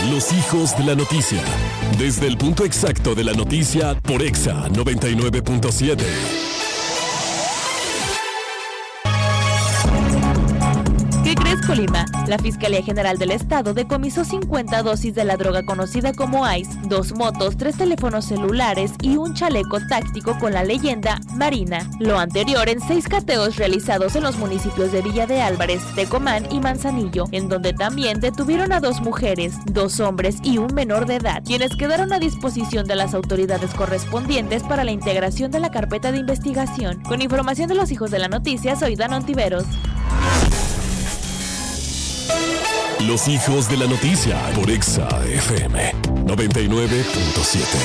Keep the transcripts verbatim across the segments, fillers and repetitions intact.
Los hijos de la noticia. Desde el punto exacto de la noticia por Exa noventa y nueve punto siete. ¿Qué crees, Colima? La Fiscalía General del Estado decomisó cincuenta dosis de la droga conocida como Ice, dos motos, tres teléfonos celulares y un chaleco táctico con la leyenda Marina. Lo anterior en seis cateos realizados en los municipios de Villa de Álvarez, Tecomán y Manzanillo, en donde también detuvieron a dos mujeres, dos hombres y un menor de edad, quienes quedaron a disposición de las autoridades correspondientes para la integración de la carpeta de investigación. Con información de los hijos de la noticia, soy Dan Ontiveros. Los hijos de la noticia por Exa F M noventa y nueve punto siete.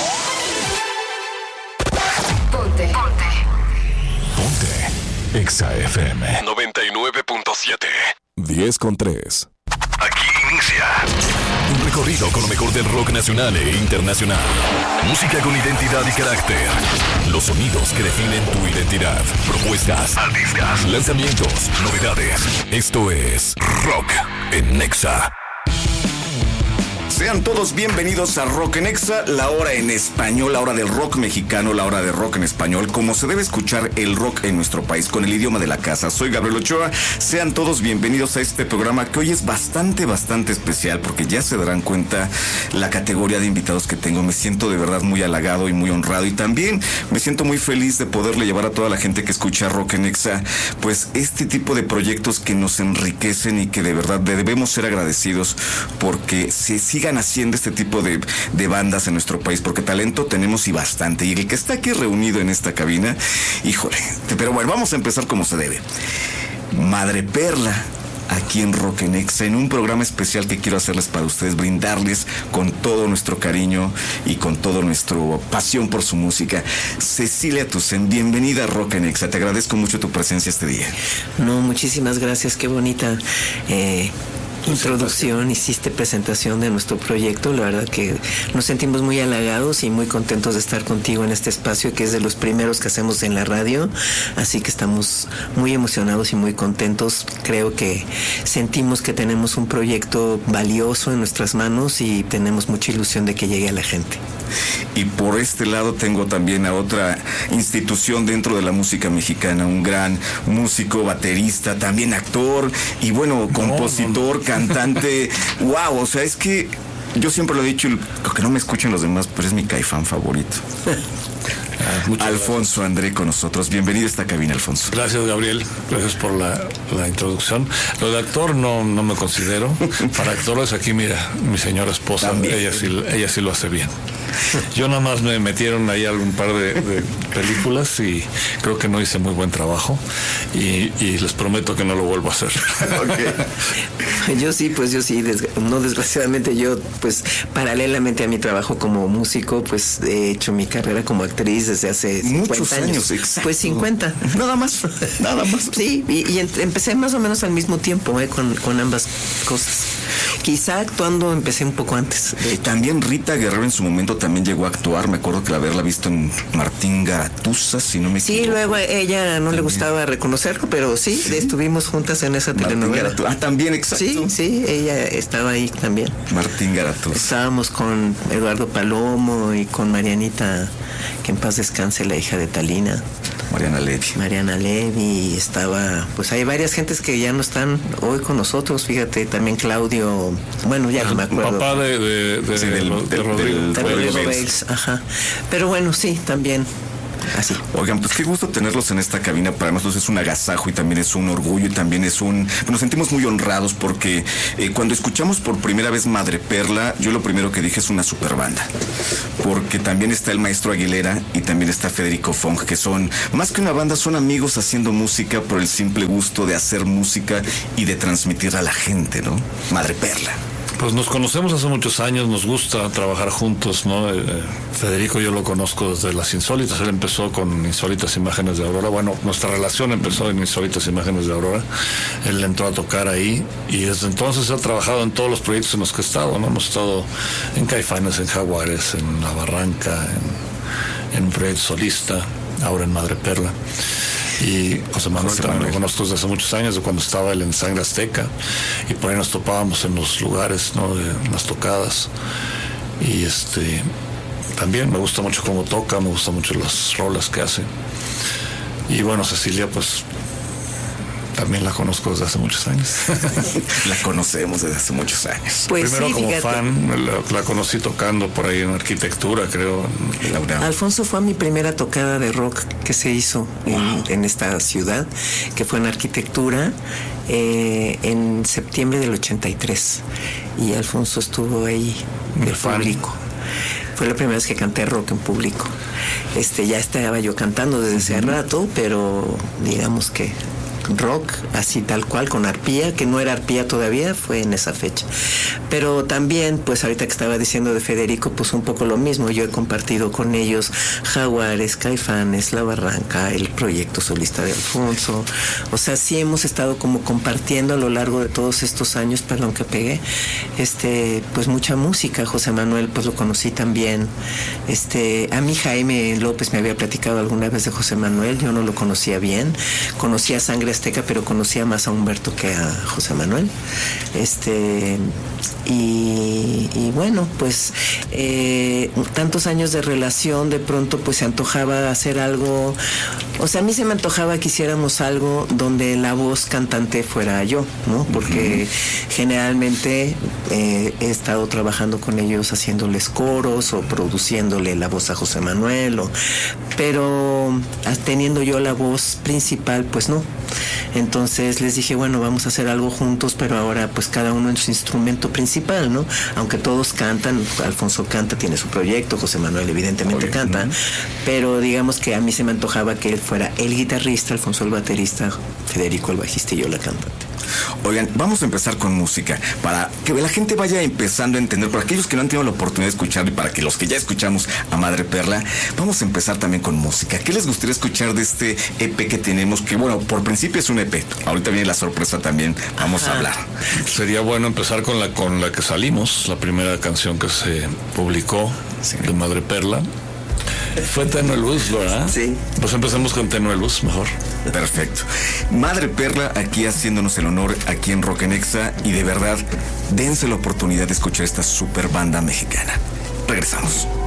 Ponte. Ponte. Ponte. Exa F M noventa y nueve punto siete. diez con tres. Aquí inicia un recorrido con lo mejor del rock nacional e internacional. Música con identidad y carácter. Los sonidos que definen tu identidad. Propuestas, artistas, lanzamientos, novedades. Esto es Rock en Nexa. Sean todos bienvenidos a Rock en Exa, la hora en español, la hora del rock mexicano, la hora de rock en español, como se debe escuchar el rock en nuestro país, con el idioma de la casa. Soy Gabriel Ochoa, sean todos bienvenidos a este programa que hoy es bastante, bastante especial, porque ya se darán cuenta la categoría de invitados que tengo. Me siento de verdad muy halagado y muy honrado, y también me siento muy feliz de poderle llevar a toda la gente que escucha Rock en Exa, pues este tipo de proyectos que nos enriquecen y que de verdad debemos ser agradecidos porque se sigan haciendo este tipo de, de bandas en nuestro país, porque talento tenemos y bastante, y el que está aquí reunido en esta cabina, híjole, pero bueno, vamos a empezar como se debe. Madreperla, aquí en Rock en Exa, en un programa especial que quiero hacerles para ustedes, brindarles con todo nuestro cariño y con toda nuestra pasión por su música. Cecilia Toussaint, bienvenida a Rock en Exa, te agradezco mucho tu presencia este día. No, muchísimas gracias, qué bonita eh, introducción, hiciste presentación de nuestro proyecto. La verdad que nos sentimos muy halagados y muy contentos de estar contigo en este espacio que es de los primeros que hacemos en la radio, así que estamos muy emocionados y muy contentos. Creo que sentimos que tenemos un proyecto valioso en nuestras manos y tenemos mucha ilusión de que llegue a la gente. Y por este lado tengo también a otra institución dentro de la música mexicana, un gran músico, baterista, también actor y bueno, compositor, no, no. cantante. Wow, o sea, es que yo siempre lo he dicho, que no me escuchen los demás, pero es mi Caifán favorito. Ah, Alfonso gracias. André con nosotros. Bienvenido a esta cabina, Alfonso. Gracias, Gabriel. Gracias por la, la introducción. Lo de actor no, no me considero. Para actores aquí, mira, mi señora esposa, ella sí, ella sí lo hace bien. Yo nada más me metieron ahí algún par de, de películas y creo que no hice muy buen trabajo y, y les prometo que no lo vuelvo a hacer. Okay. Yo sí, pues yo sí, des, no desgraciadamente yo, pues paralelamente a mi trabajo como músico, pues he hecho mi carrera como actriz desde hace muchos cincuenta años. Exacto. Pues cincuenta. Nada más, nada más. Sí, y, y empecé más o menos al mismo tiempo, eh, con, con ambas cosas. Quizá actuando empecé un poco antes. Eh, también Rita Guerrero en su momento también llegó a actuar. Me acuerdo que haberla visto en Martín Garatuza, si no me equivoco. Sí, luego a ella no también le gustaba reconocerlo, pero sí, sí, estuvimos juntas en esa telenovela. Ah, también, exacto. Sí, sí, ella estaba ahí también. Martín Garatuza. Estábamos con Eduardo Palomo y con Marianita, que en paz descanse, la hija de Talina. Mariana Levy. Mariana Levy, estaba, pues hay varias gentes que ya no están hoy con nosotros, fíjate, también Claudio, bueno, ya no me acuerdo. Papá de, de, de, sí, del, de, de, de Rodrigo, del, de Rodrigo Bales. Ajá. Pero bueno, sí, también. Así. Oigan, pues qué gusto tenerlos en esta cabina. Para nosotros es un agasajo y también es un orgullo y también es un... Nos sentimos muy honrados porque eh, cuando escuchamos por primera vez Madreperla, yo lo primero que dije es una super banda. Porque también está el maestro Aguilera y también está Federico Fong, que son, más que una banda, son amigos haciendo música por el simple gusto de hacer música y de transmitir a la gente, ¿no? Madreperla. Pues nos conocemos hace muchos años, nos gusta trabajar juntos, ¿no? Eh, Federico yo lo conozco desde Las Insólitas, él empezó con Insólitas Imágenes de Aurora, bueno, nuestra relación empezó en Insólitas Imágenes de Aurora, él entró a tocar ahí y desde entonces ha trabajado en todos los proyectos en los que he estado, ¿no? Hemos estado en Caifanes, en Jaguares, en La Barranca, en, en un proyecto solista, ahora en Madreperla. Y José Manuel José también Manuel. lo conozco desde hace muchos años, de cuando estaba él en Sangre Azteca, y por ahí nos topábamos en los lugares, ¿no? De, en las tocadas. Y este también me gusta mucho cómo toca, me gustan mucho las rolas que hace. Y bueno, Cecilia, pues también la conozco desde hace muchos años. La conocemos desde hace muchos años. Pues Primero sí, como fíjate. fan, la, la conocí tocando por ahí en arquitectura, creo. Laura. Alfonso fue mi primera tocada de rock que se hizo en, en esta ciudad, que fue en arquitectura eh, en septiembre del ochenta y tres. Y Alfonso estuvo ahí de Mi fan. público. Fue la primera vez que canté rock en público. Este, ya estaba yo cantando desde hace rato, pero digamos que rock, así tal cual, con arpía, que no era arpía todavía, fue en esa fecha. Pero también, pues ahorita que estaba diciendo de Federico, pues un poco lo mismo. Yo he compartido con ellos Jaguares, Caifanes, La Barranca, el proyecto solista de Alfonso. O sea, sí hemos estado como compartiendo a lo largo de todos estos años, perdón que pegué, este, pues mucha música. José Manuel, pues lo conocí también. Este, a mí Jaime López me había platicado alguna vez de José Manuel, yo no lo conocía bien. Conocía Sangre Azteca, pero conocía más a Humberto que a José Manuel. Este, y, y bueno, pues eh, tantos años de relación, de pronto pues se antojaba hacer algo. O sea, a mí se me antojaba que hiciéramos algo donde la voz cantante fuera yo, ¿no? Porque uh-huh. generalmente eh, he estado trabajando con ellos haciéndoles coros o produciéndole la voz a José Manuel, o, pero teniendo yo la voz principal, pues no. Entonces les dije, bueno, vamos a hacer algo juntos, pero ahora pues cada uno en su instrumento principal, ¿no? Aunque todos cantan, Alfonso canta, tiene su proyecto, José Manuel evidentemente Oye, canta, ¿no? Pero digamos que a mí se me antojaba que él fuera el guitarrista, Alfonso el baterista, Federico el bajista y yo la cantante. Oigan, vamos a empezar con música para que la gente vaya empezando a entender, para aquellos que no han tenido la oportunidad de escuchar y para que los que ya escuchamos a Madre Perla, vamos a empezar también con música. ¿Qué les gustaría escuchar de este E P que tenemos? Que bueno, por principio es un E P, ahorita viene la sorpresa también, vamos Ajá. a hablar. Sería bueno empezar con la, con la que salimos, la primera canción que se publicó sí. de Madre Perla. Fue Tenue Luz, ¿verdad? Sí. Pues empecemos con Tenue Luz, mejor. Perfecto. Madre Perla aquí haciéndonos el honor aquí en Rock en Exa, y de verdad, dense la oportunidad de escuchar esta super banda mexicana. Regresamos.